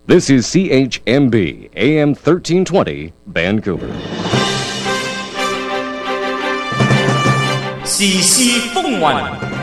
This is CHMB AM 1320 Vancouver. 時事風雲，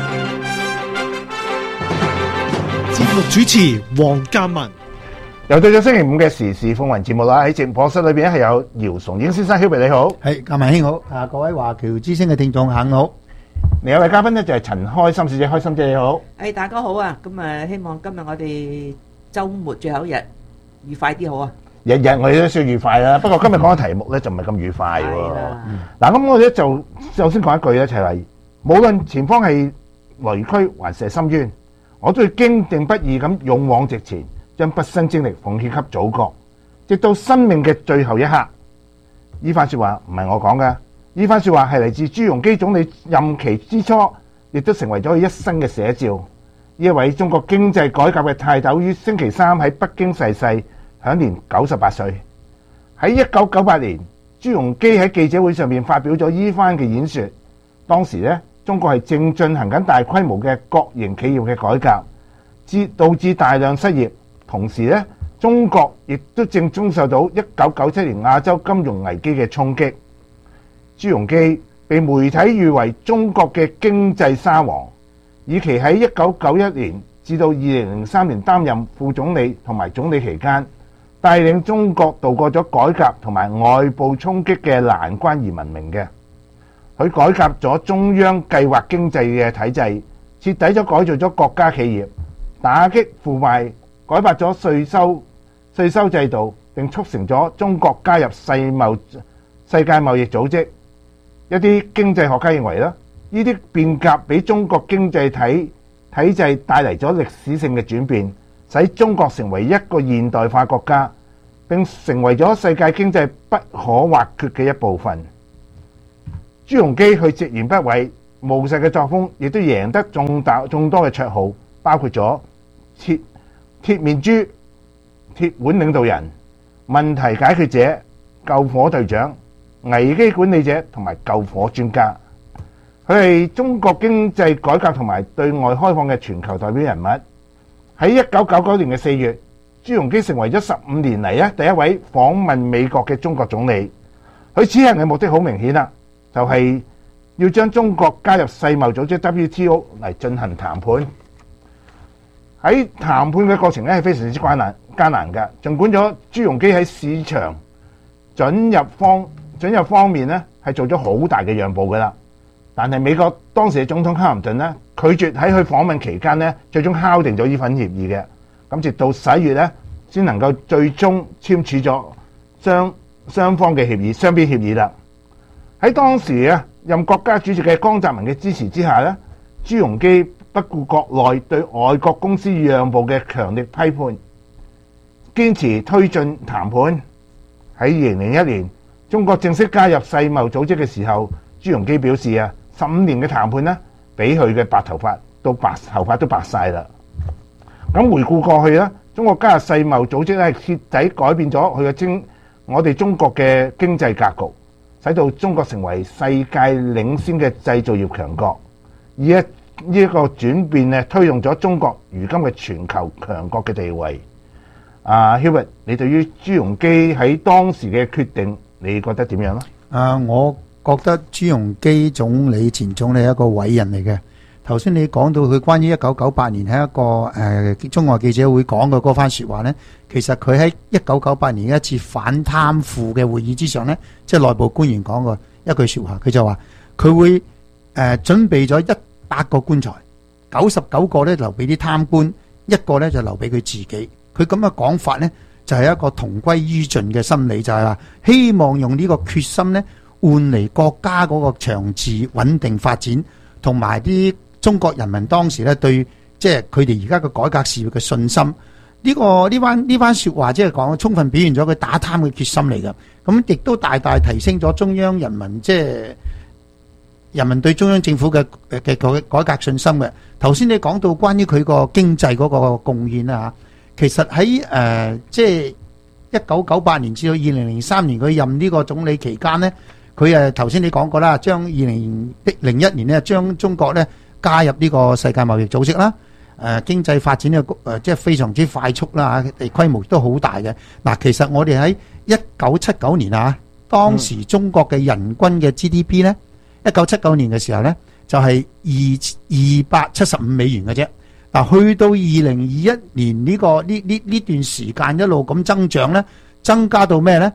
節目主持黃嘉文。 又到咗星期五嘅時事風雲節目啦，喺直播室裏邊係有姚崇英先生 ，Hubert 你好， 係嘉文兄好，各位華僑之聲嘅聽眾下午好。 另一位嘉賓呢就係陳開心小姐，開心姐你好。 大家好啊！咁希望今日我哋週末最後一日愉快啲好啊！ 日日我哋都需要愉快啦，不過今日講嘅題目咧就唔係咁愉快喎。 係啦。 嗱，咁我哋咧就首先講一句咧，就係無論前方係雷區還是深淵，我都要堅定不移咁勇往直前，將畢生精力奉獻給祖國，直到生命嘅最後一刻。呢番説話唔係我講嘅，呢番説話係嚟自朱鎔基總理任期之初，亦都成為咗佢一生嘅寫照。呢一位中國經濟改革嘅泰斗於星期三喺北京逝世，享年98歲。喺1998年，朱鎔基喺記者會上面發表咗呢番嘅演說。當時咧，中國係正進行緊大規模嘅國營企業嘅改革，導致大量失業。同時咧，中國亦都正遭受到1997年亞洲金融危機嘅衝擊。朱鎔基被媒體譽為中國嘅經濟沙皇，以其喺1991年至到2003年擔任副總理同埋總理期間，帶領中國渡過咗改革同埋外部衝擊嘅難關而聞名嘅。佢改革咗中央計劃經濟嘅體制，徹底咗改造咗國家企業，打擊腐敗，改革咗稅收制度，並促成咗中國加入世界貿易組織。一啲經濟學家認為咧，呢啲變革俾中國經濟體制帶嚟咗歷史性嘅轉變，使中國成為一個現代化國家，並成為咗世界經濟不可或缺嘅一部分。朱鎔基佢直言不諱、務實嘅作風，亦都贏得眾多嘅綽號，包括咗鐵面豬、鐵腕領導人、問題解決者、救火隊長、危機管理者同埋救火專家。佢係中國經濟改革同埋對外開放嘅全球代表人物。喺1999年嘅4月，朱鎔基成為咗15年嚟第一位訪問美國嘅中國總理。佢此行嘅目的好明顯啦，就係要將中國加入世貿組織 WTO 嚟進行談判。喺談判嘅過程咧係非常之艱難嘅，儘管咗朱鎔基喺市場准入方面咧係做咗好大嘅讓步噶啦，但係美國當時嘅總統克林頓咧拒絕喺佢訪問期間咧最終敲定咗呢份協議嘅。咁直到11月咧先能夠最終簽署咗雙方嘅雙邊協議啦。喺當時任國家主席嘅江澤民嘅支持之下咧，朱鎔基不顧國內對外國公司讓步嘅強烈批判，堅持推進談判。喺2001年，中國正式加入世貿組織嘅時候，朱鎔基表示15年嘅談判呢，俾佢嘅頭髮都白晒啦。咁回顧過去中國加入世貿組織係徹底改變咗我哋中國嘅經濟格局，使到中國成為世界領先嘅製造業強國。而呢一個轉變推動咗中國如今嘅全球強國嘅地位。Hubert， 你對於朱鎔基喺當時嘅決定，你覺得點樣呢？ 我覺得朱鎔基前總理係一個偉人嚟嘅。頭先你講到佢關於1998年喺一個中外記者會講嘅嗰番説話呢，其實佢喺1998年一次反貪腐嘅會議之上呢，即係內部官員講過一句説話，佢就話佢會準備咗100個棺材，99個咧留俾啲貪官，1個咧就留俾佢自己。佢咁嘅講法呢，就係一個同歸於盡嘅心理，就係話希望用呢個決心呢，換嚟國家嗰個長治穩定發展，同埋啲中國人民當時咧對即係佢哋而家嘅改革事業嘅信心。呢番説話即係講充分表現咗佢打貪嘅決心嚟㗎。咁亦都大大提升咗中央人民人民對中央政府嘅改革信心嘅。頭先你講到關於佢個經濟嗰個貢獻啦，其實喺即係1998年至到2003年佢任呢個總理期間呢，佢頭先你講過啦，將2001年呢將中國呢加入呢個世界貿易組織啦。 經濟發展嘅即係非常之快速啦，地規模都好大嘅。嗱，其實我哋喺1979年啊，當時中國嘅人均嘅 GDP 呢，1979年嘅時候呢，就係275美元嘅啫。嗱，去到2021年呢段時間一路咁增長呢，增加到咩呢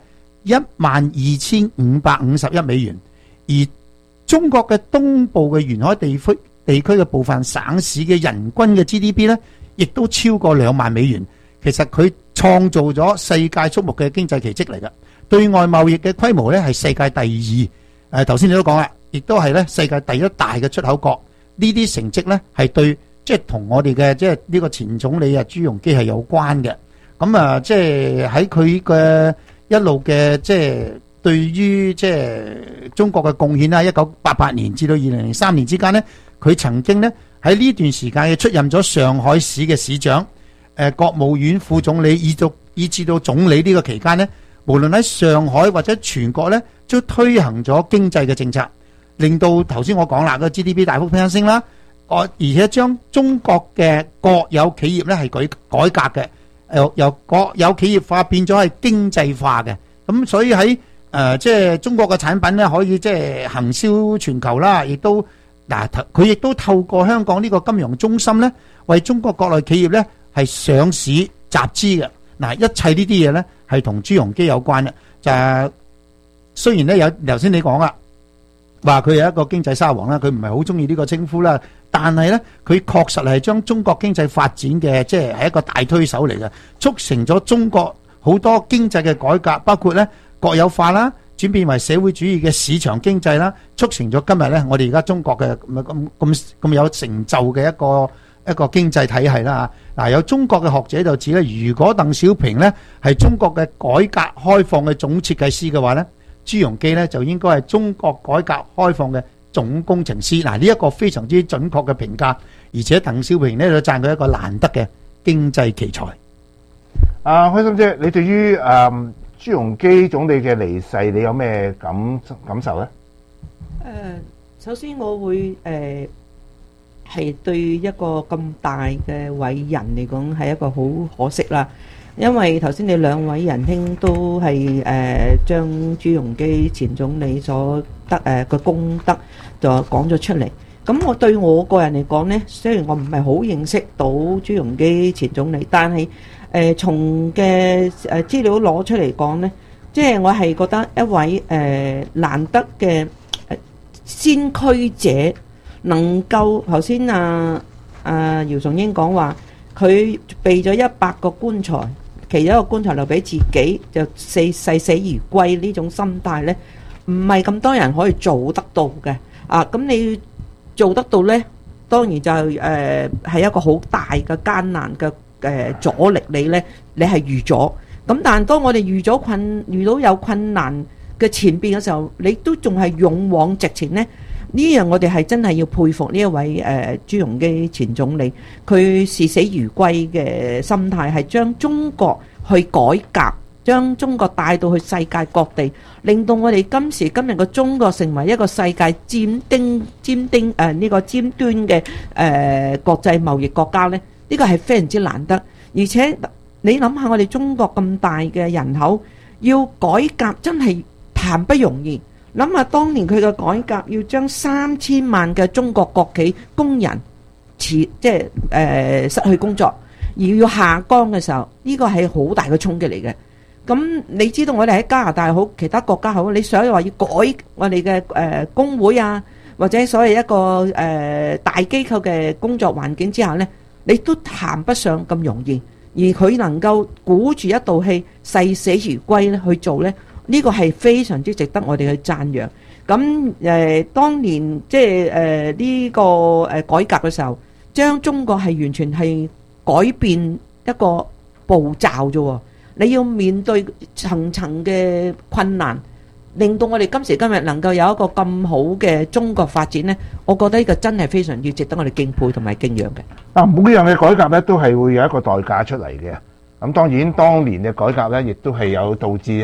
？12,551美元。而中國嘅東部嘅沿海地區嘅部分省市嘅人均嘅 GDP 呢，亦都超過2萬美元。其實佢創造咗世界矚目嘅經濟奇蹟嚟嘅。對外貿易嘅規模呢，係世界第二。頭先你都講啦，亦都係咧世界第一大嘅出口國。呢啲成績呢，係對即係同我哋嘅即係呢個前總理朱鎔基係有關嘅。咁啊，即係喺佢嘅一路嘅即係對於即係中國嘅貢獻啦。1988年至到2003年之間呢，佢曾經呢喺呢段時間嘅出任咗上海市嘅市長、國務院副總理，以至到總理呢個期間呢，無論喺上海或者全國呢，都推行咗經濟嘅政策，令到頭先我講啦，個 GDP 大幅攀升啦。而且將中國嘅國有企業咧係改革嘅，由國有企業化變咗係經濟化嘅。咁所以喺即係中國嘅產品咧可以即係行銷全球啦，亦都佢亦都透過香港呢個金融中心咧，為中國國內企業咧係上市集資嘅。嗱，一切呢啲嘢咧係同朱鎔基有關嘅。就係雖然咧有頭先你講啦，話佢係一個經濟沙皇啦，佢唔係好中意呢個稱呼啦。但係咧，佢確實係將中國經濟發展嘅，即係一個大推手嚟嘅，促成咗中國好多經濟嘅改革，包括咧國有化啦，轉變為社會主義嘅市場經濟啦，促成咗今日咧我哋而家中國嘅咁有成就嘅一個經濟體系啦。嗱，有中國嘅學者就指咧，如果鄧小平咧係中國嘅改革開放嘅總設計師嘅話咧，朱鎔基咧就應該係中國改革開放嘅總工程師。嗱，呢一個非常之準確嘅評價，而且鄧小平呢就讚佢一個難得嘅經濟奇才。 開心姐，你對於朱鎔基總理嘅離世，你有咩感受呢？ 首先我會係對一個咁大嘅偉人嚟講係一個好可惜啦。因為頭先你兩位仁兄都係將朱鎔基前總理所得嘅功德就講咗出嚟。咁我對我個人嚟講呢，雖然我唔係好認識到朱鎔基前總理，但係從嘅資料攞出嚟講呢，即係我係覺得一位難得嘅先驅者，能夠頭先姚崇英講話，佢備咗100個棺材。其中一個棺材留俾自己，就誓死而歸呢種心態呢，唔係咁多人可以做得到嘅。咁你做得到呢，當然就係一個好大嘅艱難嘅阻力你係預咗。咁但係當我哋遇到有困難嘅前邊嘅時候，你都仲係勇往直前呢。呢樣我哋係真係要佩服呢一位朱鎔基前總理，佢視死如歸嘅心態係將中國去改革，將中國帶到去世界各地，令到我哋今時今日嘅中國成為一個世界尖端嘅國際貿易國家呢。呢個係非常之難得。而且你諗下，我哋中國咁大嘅人口，要改革真係談不容易。諗下當年佢嘅改革，要將3000萬嘅中國國企工人失去工作，而要下崗嘅時候，呢個係好大嘅衝擊嚟嘅。咁你知道我哋喺加拿大好，其他國家好，你想話要改我哋嘅工會啊，或者所謂一個大機構嘅工作環境之下呢，你都談不上咁容易。而佢能夠鼓住一道氣，誓死如歸咧去做呢。呢個係非常之值得我哋去讚揚。咁當年即係呢個改革嘅時候，將中國係完全係改變一個步驟啫。你要面對層層嘅困難，令到我哋今時今日能夠有一個咁好嘅中國發展呢，我覺得呢個真係非常之值得我哋敬佩同埋敬仰嘅。 每樣嘅改革呢，都係會有一個代價出嚟嘅。咁當然，當年嘅改革咧，亦都係有導致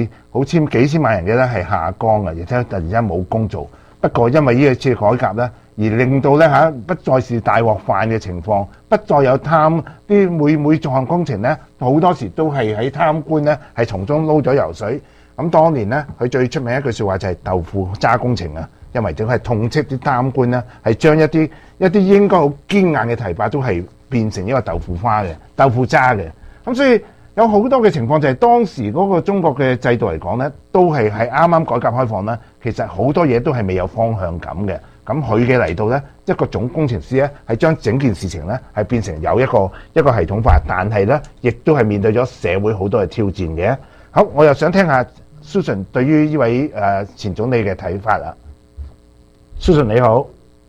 幾千萬人嘅咧係下崗嘅，而且突然間冇工做。不過因為呢一次改革咧， 而令到咧不再是大鑊飯嘅情況，不再有貪啲每項工程咧，好多時都係喺貪官咧係從中撈咗油水。咁當年咧，佢最出名一句説話就係豆腐渣工程啊，因為正係痛斥啲貪官咧，係將一啲應該好堅硬嘅堤壩都係變成一個豆腐花嘅豆腐渣嘅。咁所以有好多嘅情況就係當時嗰個中國嘅制度嚟講咧，都係啱啱改革開放咧，其實好多嘢都係未有方向感嘅。咁佢嘅嚟到咧，一個總工程師咧，係將整件事情咧係變成有一個系統化，但係咧亦都係面對咗社會好多嘅挑戰嘅。好，我又想聽下 Susan 對於呢位前總理嘅睇法啦。Susan 你好，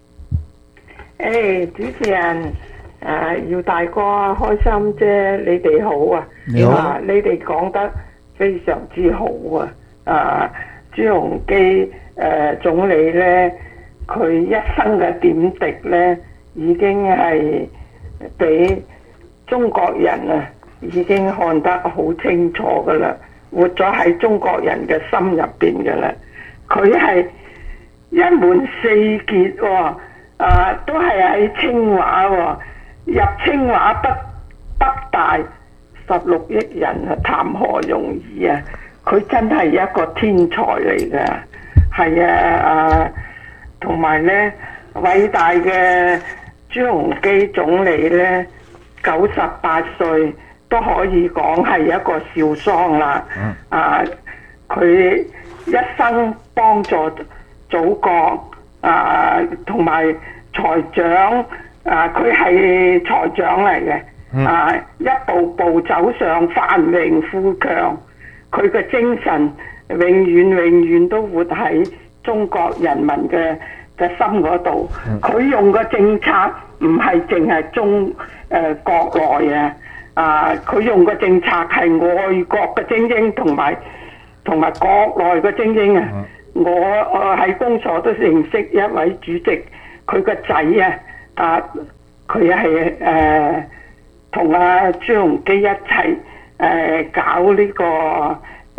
主持人姚大哥開心啫，你哋好啊！ 你好， 你哋講得非常之好啊！朱鎔基總理咧，佢一生嘅點滴咧，已經係俾中國人啊，已經看得好清楚噶啦，活咗喺中國人嘅心入邊噶啦。佢係一門四傑喎，都係喺清華喎，入清華北大16億人啊，談何容易啊！佢真係一個天才嚟㗎，係啊，同埋咧偉大嘅朱鎔基總理咧，98歲都可以講係一個少桑啦。佢一生幫助祖國同埋財長佢係財長嚟嘅，一步步走上繁榮富強。佢嘅精神永遠都活喺中國人民嘅心嗰度。佢用嘅政策唔係淨係國內佢用嘅政策係外國嘅精英同埋國內嘅精英啊！我喺工所都認識一位主席，佢個仔佢係同阿朱鎔基一齊搞呢個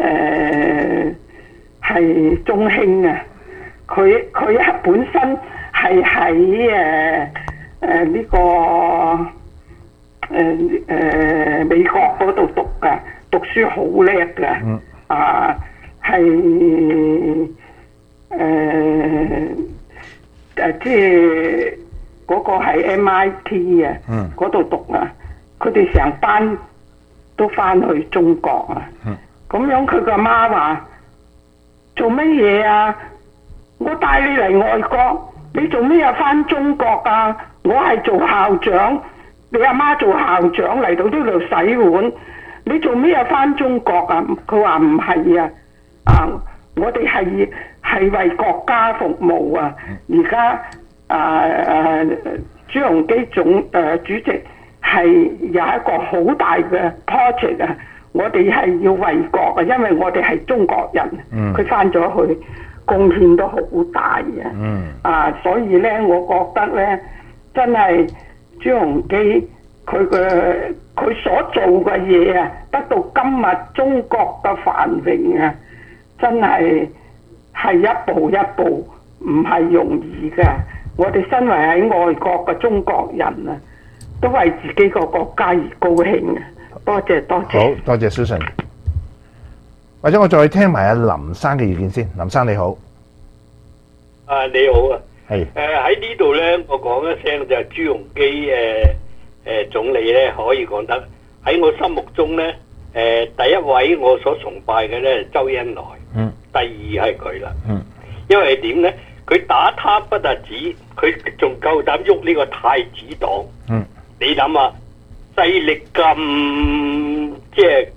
係中興啊！佢本身係喺呢個美國嗰度讀書好叻㗎，係即係嗰個係 MIT 啊，嗰度讀啊，佢哋成班都翻去中國啊，咁樣佢個媽話做乜嘢啊？我帶你嚟外國，你做咩又翻中國啊？我係做校長，你阿媽做校長嚟到呢度洗碗，你做咩又翻中國啊？佢話唔係啊，我哋係為國家服務啊！而家朱鎔基主席係有一個好大嘅 project 啊！我哋係要為國啊，因為我哋係中國人，佢翻咗去貢獻都好大啊！所以咧，我覺得咧，真係朱鎔基佢所做嘅嘢啊，得到今日中國嘅繁榮啊，真係一步一步唔係容易㗎。我哋身為喺外國嘅中國人啊，都為自己個國家而高興啊！多謝。好多謝 Susan。或者我再聽埋阿林生嘅意見先。林生你好。 你好啊。 係。 喺呢度咧，我講一聲就係朱鎔基總理咧，可以講得喺我心目中咧，第一位我所崇拜嘅咧周恩來。第二係佢啦。因為點咧？佢打貪不特止，佢仲夠膽喐呢個太子黨。你諗下，勢力咁即係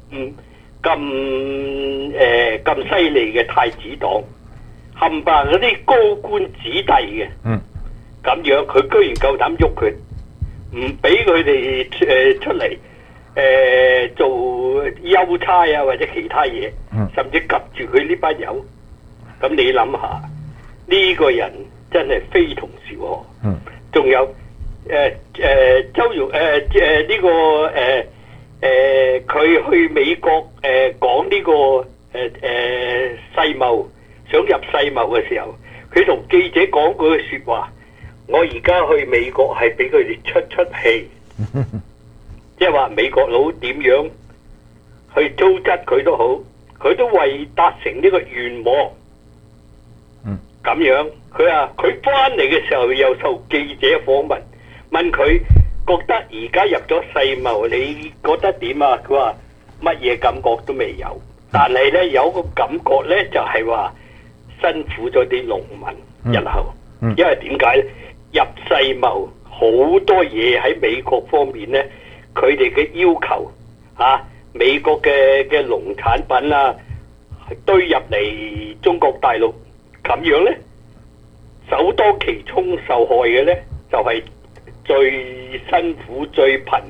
咁犀利嘅太子黨，冚唪唥嗰啲高官子弟嘅，咁樣佢居然夠膽喐佢，唔俾佢哋出嚟做優差啊或者其他嘢，甚至及住佢呢班友。咁你諗下，呢個人真係非同小可。仲有周融呢個佢去美國講呢個世貿，想入世貿嘅時候，佢同記者講嗰句説話： 我而家去美國係俾佢哋出氣，即係話美國佬點樣去糟質佢都好，佢都為達成呢個願望。咁樣佢話佢翻嚟嘅時候又受記者訪問，問佢覺得而家入咗世貿，你覺得點啊？佢話乜嘢感覺都未有，但係呢，有個感覺呢，就係話辛苦咗啲農民日後，因為點解呢？入世貿好多嘢喺美國方面呢，佢哋嘅要求美國嘅農產品啊堆入嚟中國大陸，咁樣呢，首當其衝受害嘅呢，就係最辛苦、最貧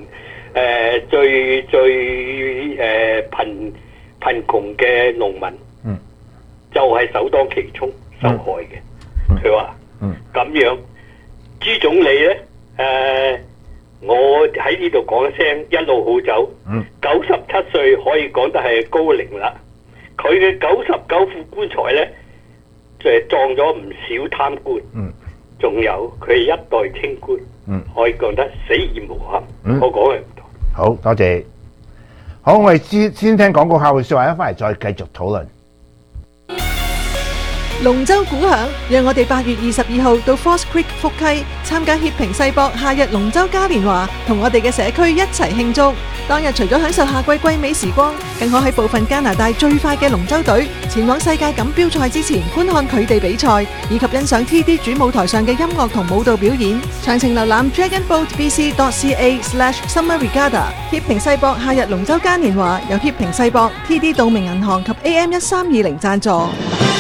窮嘅農民，就係首當其衝受害嘅。佢話咁樣。朱總理呢，我喺呢度講一聲一路好走。97歲可以講得係高齡啦。佢嘅99副棺材呢，就係撞咗唔少貪官。仲有佢係一代清官。可以講得死而無憾。我講嘅唔多。 好多謝。好，我哋先聽廣告客戶說話，一翻嚟再繼續討論。 龍舟鼓響，讓我哋8月22號到 Force Creek 福溪參加協平世博夏日龍舟嘉年華，同我哋嘅社區一齊慶祝。當日除咗享受夏季季美時光，更可喺部分加拿大最快嘅龍舟隊前往世界錦標賽之前觀看佢哋比賽，以及欣賞 TD 主舞台上嘅音樂同舞蹈表演。詳情瀏覽 dragonboatbc.ca/summer regatta。協平世博夏日龍舟嘉年華由協平世博、TD 道明銀行及 AM1320 贊助。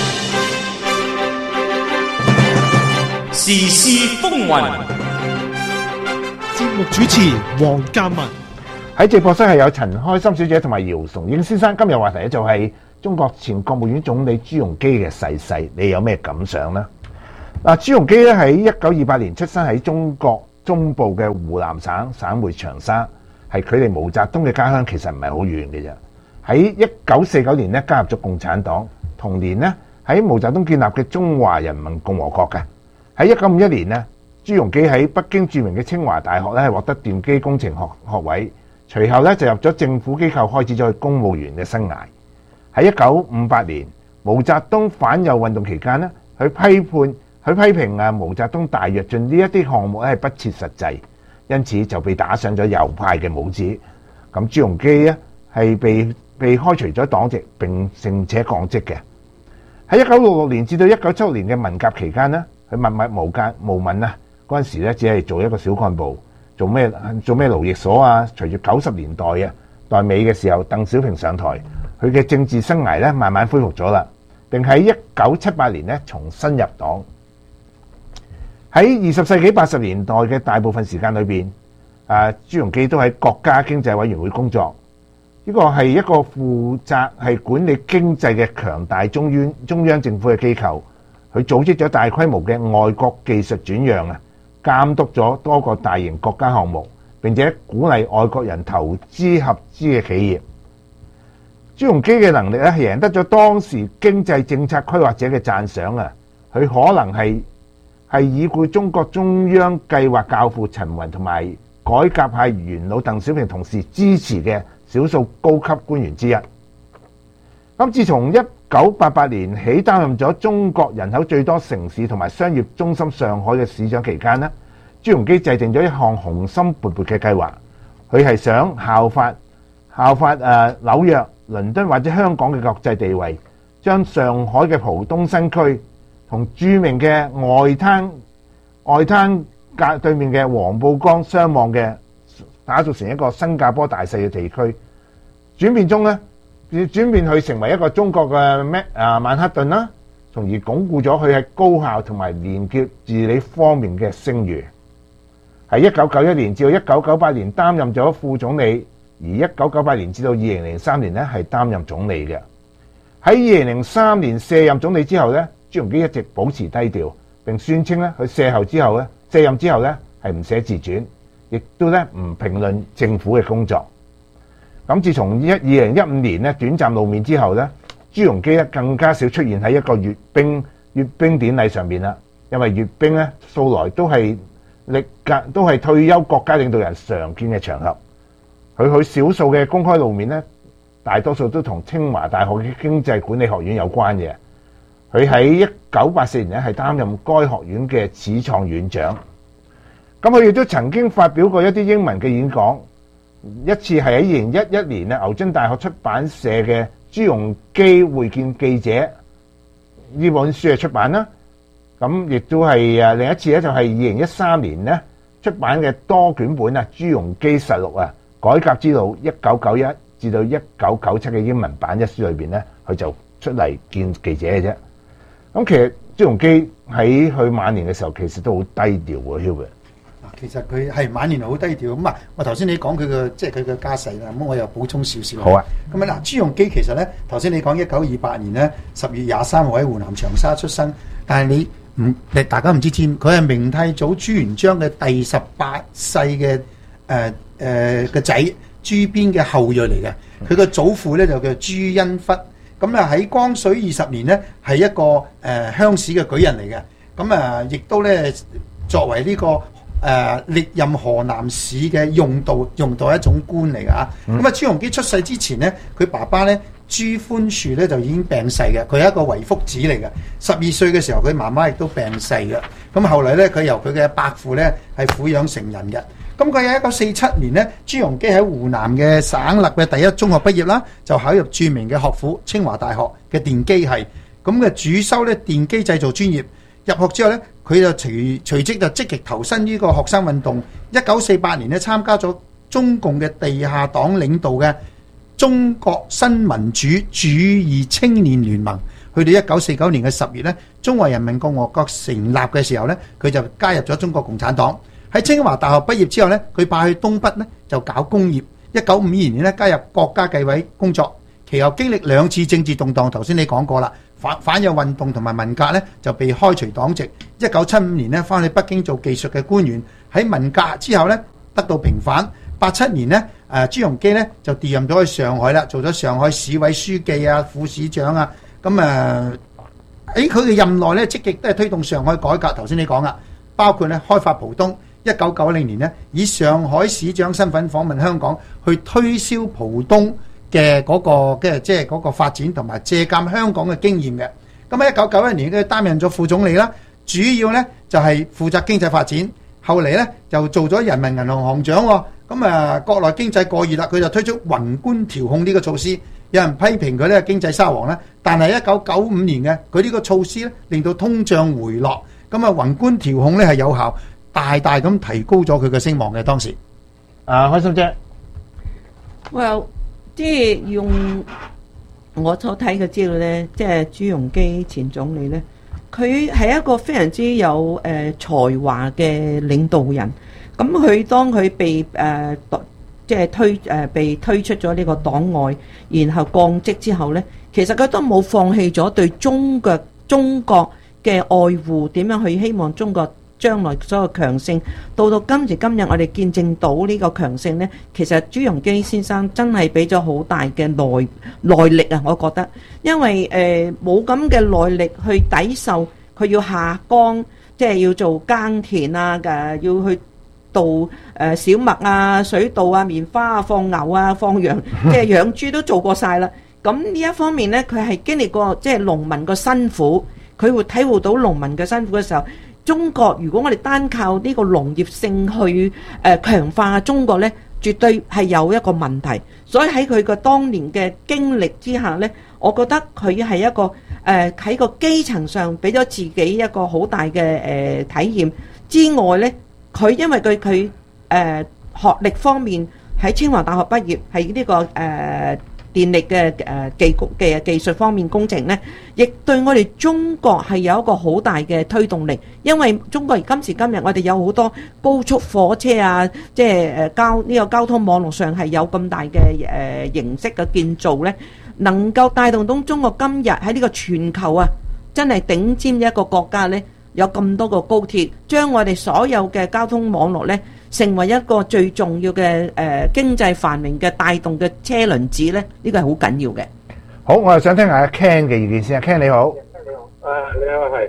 時事風雲， 節目主持黃嘉文。 喺直播室係有陳開心小姐同埋姚崇英先生。今日話題咧就係中國前國務院總理朱鎔基嘅逝世，你有咩感想呢？朱鎔基咧喺1928年出生喺中國中部嘅湖南省省會長沙，係距離毛澤東嘅家鄉其實唔係好遠嘅啫。喺1949年咧加入咗共產黨，同年咧喺毛澤東建立嘅中華人民共和國嘅。喺1951年咧，朱鎔基喺北京著名嘅清華大學咧係獲得電機工程學位，隨後咧就入咗政府機構，開始咗佢公務員嘅生涯。喺1958年，毛澤東反右運動期間咧，佢批評毛澤東大躍進呢一啲項目咧係不切實際，因此就被打上咗右派嘅帽子。咁朱鎔基咧係被開除咗黨籍，並且降職嘅。喺1966年至到1976年嘅文革期間咧，佢默默無聞啊！嗰陣時咧，只係做一個小幹部，做咩勞役所啊？隨住90年代代尾嘅時候，鄧小平上台，佢嘅政治生涯咧慢慢恢復咗啦。並喺1978年咧重新入黨。喺20世紀80年代嘅大部分時間裏邊，朱鎔基都喺國家經濟委員會工作。呢個係一個負責係管理經濟嘅強大中央政府嘅機構。佢組織咗大規模嘅外國技術轉讓監督咗多個大型國家項目，並且鼓勵外國人投資合資嘅企業。朱鎔基嘅能力係贏得咗當時經濟政策規劃者嘅讚賞啊！佢可能係已故中國中央計劃教父陳雲同埋改革派元老鄧小平同時支持嘅少數高級官員之一。咁自從1988年起擔任咗中國人口最多城市同埋商業中心上海嘅市長期間呢，朱鎔基制定咗一項雄心勃勃嘅計劃。佢係想效法紐約、倫敦或者香港嘅國際地位，將上海嘅浦東新區同著名嘅外灘對面嘅黃浦江相望嘅打造成一個新加坡大細嘅地區。轉變佢成為一個中國嘅曼克頓啦，從而鞏固咗佢喺高效同埋廉潔治理方面嘅聲譽。喺1991年至到1998年擔任咗副總理，而1998年至到2003年咧係擔任總理嘅。喺2003年卸任總理之後咧，朱鎔基一直保持低調，並宣稱咧佢卸任之後咧係唔寫自傳，亦都咧唔評論政府嘅工作。咁自從2015年咧短暫露面之後咧，朱鎔基咧更加少出現喺一個閱兵典禮上面啦。 因為閱兵咧素來都係退休國家領導人常見嘅場合。佢去少數嘅公開露面咧，大多數都同清華大學嘅經濟管理學院有關嘅。佢喺1984年咧係擔任該學院嘅始創院長。咁佢亦都曾經發表過一啲英文嘅演講。一次係喺2011年咧，牛津大學出版社嘅朱鎔基會見記者呢本書嘅出版啦。咁亦都係另一次咧，就係2013年咧出版嘅多卷本啊朱鎔基實錄啊改革之路1991至到1997嘅英文版一書裏邊咧，佢就出嚟見記者嘅啫。咁其實朱鎔基喺佢晚年嘅時候，其實都好低調喎 Hubert。 其實佢係晚年好低調咁啊！我頭先你講佢嘅即係佢嘅家世啦，咁我又補充少少。 好啊！ 咁啊嗱，朱鎔基其實咧頭先你講1928年咧10月23號喺湖南長沙出生，但係大家唔知佢係明太祖朱元璋嘅第18世嘅個仔朱邊嘅後裔嚟嘅。佢個祖父咧就叫朱恩笏，咁啊喺光緒20年咧係一個鄉試嘅舉人嚟嘅，咁啊亦都咧作為呢個歷任河南市嘅用度一種官嚟㗎嚇。咁啊朱鎔基出世之前咧，佢爸爸咧朱寬恕咧就已經病逝嘅，佢係一個遺腹子嚟嘅。12歲嘅時候，佢媽媽亦都病逝嘅。咁後嚟咧，佢由佢嘅伯父咧係撫養成人嘅。咁佢喺1947年咧，朱鎔基喺湖南嘅省立嘅第一中學畢業啦，就考入著名嘅學府清華大學嘅電機系。咁嘅主修咧電機製造專業。入學之後咧，佢就隨即就積極投身呢個學生運動。1948年咧參加咗中共嘅地下黨領導嘅中國新民主主義青年聯盟。去到1949年嘅10月咧，中華人民共和國成立嘅時候咧，佢就加入咗中國共產黨。喺清華大學畢業之後咧，佢派去東北咧就搞工業。1952年咧加入國家計委工作，其後經歷2次政治動盪，頭先你講過啦。反右運動同埋文革咧就被開除黨籍。1975年咧翻去北京做技術嘅官員，喺文革之後咧得到平反。87年咧朱鎔基咧就調任咗去上海啦，做咗上海市委書記啊、副市長啊。咁喺佢嘅任內咧積極都係推動上海改革。頭先你講啦，包括咧開發浦東。1990年咧以上海市長身份訪問香港，去推銷浦東嘅嗰個即係嗰個發展同埋借鑑香港嘅經驗嘅。咁喺1991年佢擔任咗副總理啦，主要咧就係負責經濟發展。後嚟咧就做咗人民銀行行長喎。咁國內經濟過熱啦，佢就推出宏觀調控呢個措施。有人批評佢咧經濟沙皇啦，但係1995年嘅佢呢個措施咧令到通脹回落。咁宏觀調控咧係有效，大大咁提高咗佢嘅聲望嘅當時。 開心姐 ，Well，即係用我所睇嘅資料咧，即係朱鎔基前總理咧，佢係一個非常之有才華嘅領導人。咁佢當佢被即係被推出咗呢個黨外，然後降職之後咧，其實佢都冇放棄咗對中國嘅愛護，點樣去希望中國將來所有強盛。到今時今日，我哋見證到呢個強盛呢，其實朱鎔基先生真係俾咗好大嘅耐力啊！我覺得，因為冇咁嘅耐力去抵受佢要下崗，即係要做耕田啊，要去稻小麥啊、水稻啊、棉花啊、放牛啊、放羊，即係養豬都做過晒啦。咁呢一方面呢，佢係經歷過即係農民個辛苦，佢會體會到農民嘅辛苦嘅時候。中國如果我哋單靠呢個農業性去強化中國呢，絕對係有一個問題。所以喺佢嘅當年嘅經歷之下呢，我覺得佢係一個喺個基層上俾咗自己一個好大嘅體驗之外呢，佢因為佢學歷方面喺清華大學畢業，係呢個電力嘅技術方面工程呢，亦對我哋中國係有一個好大嘅推動力。因為中國今時今日我哋有好多高速火車啊，即係呢個交通網絡上係有咁大嘅形式嘅建造呢，能夠帶動到中國今日喺呢個全球啊，真係頂尖嘅一個國家呢，有咁多個高鐵，將我哋所有嘅交通網絡呢，成為一個最重要嘅經濟繁榮嘅帶動嘅車輪子咧，呢個係好緊要嘅。 好，我又想聽下 Ken 嘅意見先。Ken 你好， 你好係。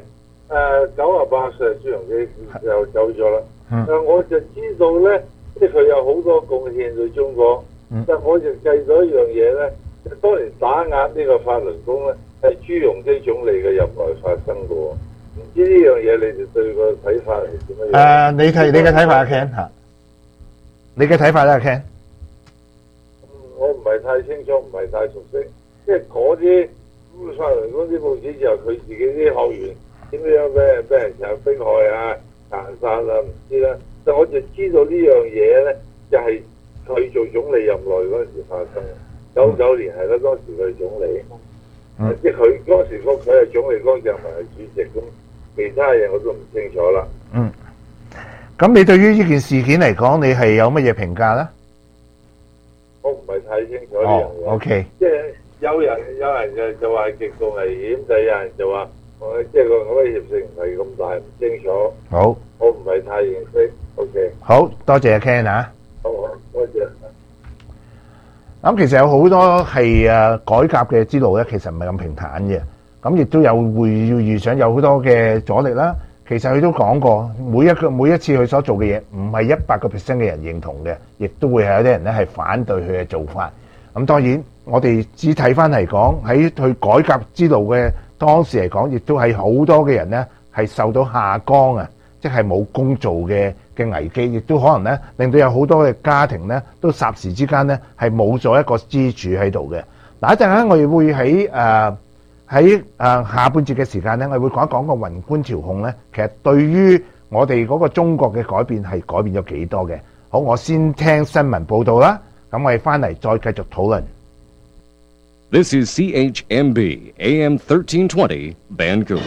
98歲朱鎔基又走咗啦。 嗯我就知道咧，即係佢有好多貢獻對中國。但我就計咗一樣嘢咧，當年打壓呢個法輪功咧，係朱鎔基總理嘅任內發生嘅喎。唔知呢樣嘢你哋對個睇法係點樣？ 你嘅睇法阿 Ken 嚇，你嘅睇法咧阿 Ken？ 我唔係太清楚，唔係太熟悉，即係嗰啲法輪功啲報紙就係佢自己啲學員點樣俾人成日迫害啊、殘殺啊，唔知啦。但我就知道呢樣嘢咧，就係佢做總理任內嗰陣時發生嘅。99年係啦，當時佢係總理，即係佢當時佢係總理，江澤民係主席，咁其他嘢我都唔清楚啦。 咁你對於呢件事件嚟講，你係有乜嘢評價咧？ 我唔係太清楚呢樣嘢。 OK， 即係有人就話極度危險，但係有人就話即係個威脅性唔係咁大，唔清楚。 好， 我唔係太認識。OK， 好多謝阿 Ken 啊。 好，多謝。 咁其實有好多係改革嘅之路咧，其實唔係咁平坦嘅。咁亦都有會要遇上有好多嘅阻力啦。其實佢都講過，每一次佢所做嘅嘢，唔係100% 嘅人認同嘅，亦都會係有啲人咧係反對佢嘅做法。咁當然，我哋只睇翻嚟講，喺佢改革之路嘅當時嚟講，亦都係好多嘅人咧係受到下崗啊，即係冇工做嘅危機，亦都可能咧令到有好多嘅家庭咧都霎時之間咧係冇咗一個支柱喺度嘅。嗱，一陣間我哋會喺下半節嘅時間咧，我哋會講一講個宏觀調控咧，其實對於我哋嗰個中國嘅改變係改變咗幾多嘅。好，我先聽新聞報導啦，咁我哋翻嚟再繼續討論。 This is CHMB AM 1320 Vancouver.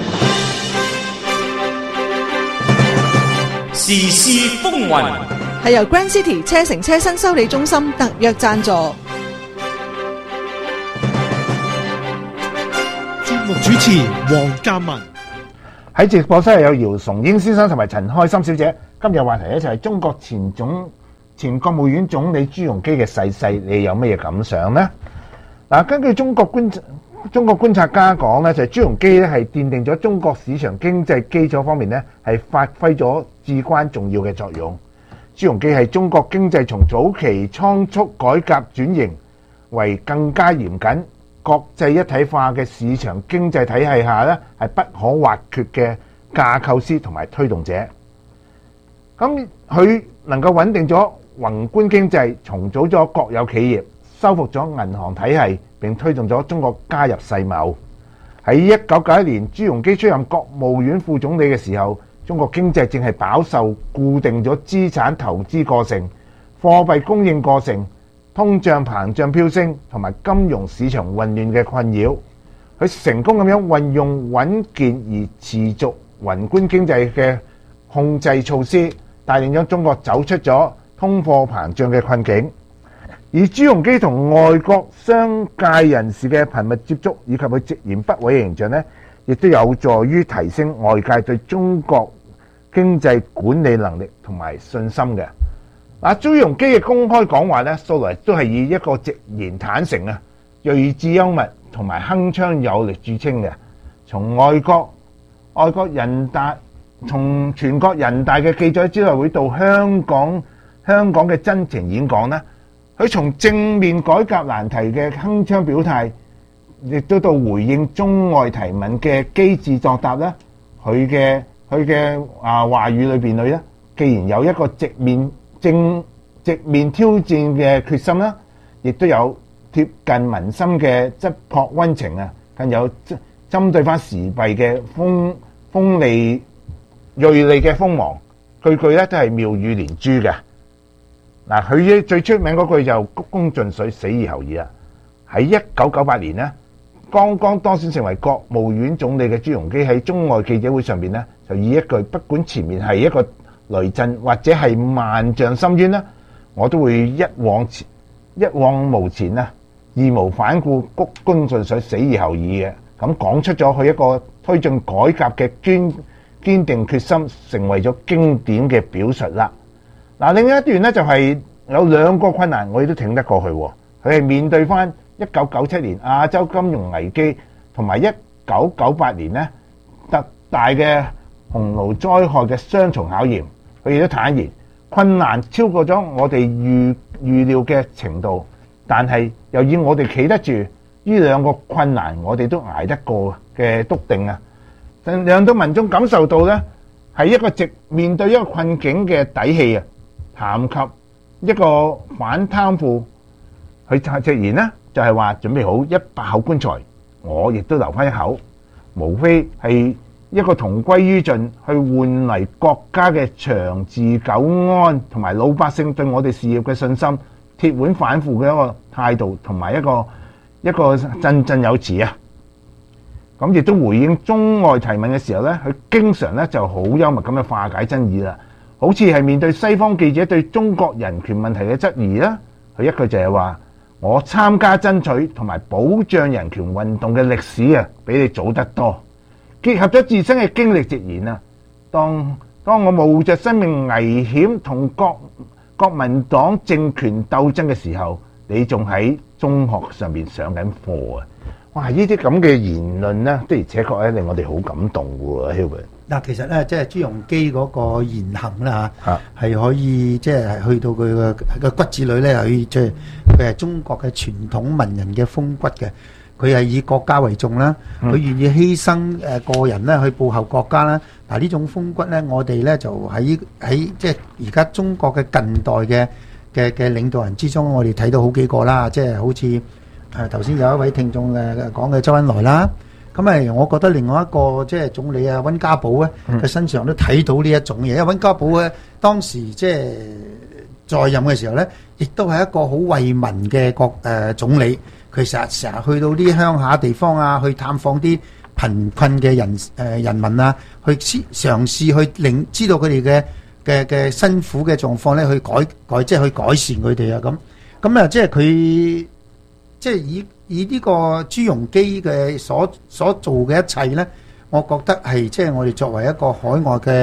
時事風雲係由 Grand City 車城車身修理中心特約贊助。 節目主持黃嘉文， 喺直播室有姚崇英先生同埋陳開心小姐。今日話題咧就係中國前國務院總理朱鎔基嘅逝世，你有乜嘢感想呢？嗱，根據中國觀察家講咧，就係朱鎔基咧係奠定咗中國市場經濟基礎方面咧係發揮咗至關重要嘅作用。朱鎔基係中國經濟從早期倉促改革轉型為更加嚴謹國際一體化嘅市場經濟體系下咧係不可或缺嘅架構師同埋推動者。咁佢能夠穩定咗宏觀經濟，重組咗國有企業，修復咗銀行體系，並推動咗中國加入世貿。喺1991年，朱鎔基出任國務院副總理嘅時候，中國經濟正係飽受固定咗資產投資過剩、貨幣供應過剩、通脹膨脹飆升同埋金融市場混亂嘅困擾。佢成功咁樣運用穩健而持續宏觀經濟嘅控制措施，帶領咗中國走出咗通貨膨脹嘅困境。而朱鎔基同外國商界人士嘅頻密接觸，以及佢直言不諱嘅形象呢，亦都有助於提升外界對中國經濟管理能力同埋信心嘅。嗱，朱鎔基嘅公開講話呢，素來都係以一個直言坦誠啊、睿智幽默同埋鏗鏘有力著稱嘅。從全國人大嘅記者招待會到香港嘅真情演講呢，佢從正面改革難題嘅鏗鏘表態，亦都到回應中外提問嘅機智作答咧。佢嘅話語裏邊咧，既然有一個直面挑戰嘅決心啦，亦都有貼近民心嘅質樸溫情啊，更有針對翻時弊嘅鋒利嘅鋒芒，句句咧都係妙語連珠嘅。嗱，佢最出名嗰句就鞠躬盡瘁，死而後已啦。喺1998年呢，剛剛當選成為國務院總理嘅朱鎔基喺中外記者會上邊呢，就以一句不管前面係一個雷震或者係萬丈深淵啦，我都會一往無前啦，義無反顧，鞠躬盡瘁，死而後已嘅。咁講出咗佢一個推進改革嘅堅定決心，成為咗經典嘅表述啦。嗱，另一段呢，就係有兩個困難，我哋都挺得過去。佢係面對翻1997年亞洲金融危機同埋1998年呢突大嘅洪澇災害嘅雙重考驗。佢亦都坦言，困難超過咗我哋預料嘅程度，但係又以我哋企得住呢兩個困難，我哋都捱得過嘅篤定啊！讓到民眾感受到呢係一個面對一個困境嘅底氣啊！談及一個反貪腐，佢直言呢就係話準備好100口棺材，我亦都留翻一口，無非係一個同歸於盡，去換嚟國家嘅長治久安，同埋老百姓對我哋事業嘅信心，鐵腕反腐嘅一個態度，同埋一個振振有詞啊！咁亦都回應中外提問嘅時候呢，佢經常呢就好幽默咁樣化解爭議啦。好似係面對西方記者對中國人權問題嘅質疑啦，佢一句就係話：我參加爭取同埋保障人權運動嘅歷史啊，比你早得多。結合咗自身嘅經歷直言啊，當我冒着生命危險同國民黨政權鬥爭嘅時候，你仲喺中學上面上緊課啊！哇！呢啲咁嘅言論呢，的而且確咧令我哋好感動嘅喎 Hilbert。 嗱，其實咧，即係朱鎔基嗰個言行啦嚇，係可以即係去到佢嘅骨子裏咧，佢即係佢係中國嘅傳統文人嘅風骨嘅。佢係以國家為重啦，佢願意犧牲個人咧去報效國家啦。嗱，呢種風骨咧，我哋咧就喺即係而家中國嘅近代嘅領導人之中，我哋睇到好幾個啦，即係好似頭先有一位聽眾講嘅周恩來啦。咁我覺得另外一個即係總理溫家寶咧，佢身上都睇到呢一種嘢。因為溫家寶咧當時即係在任嘅時候咧，亦都係一個好為民嘅總理。佢成日去到啲鄉下地方啊，去探訪啲貧困嘅人民啊，去嘗試去知道佢哋嘅辛苦嘅狀況咧，去即係去改善佢哋啊咁啊，即係佢即係以呢個朱鎔基嘅所做嘅一切咧，我覺得係即係我哋作為一個海外嘅